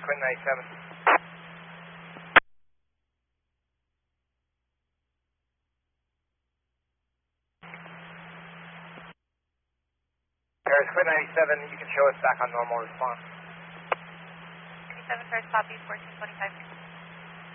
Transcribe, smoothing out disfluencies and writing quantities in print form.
Quinn 97. Paris Quinn 97, you can show us back on normal response. 97 Paris copy, 1425.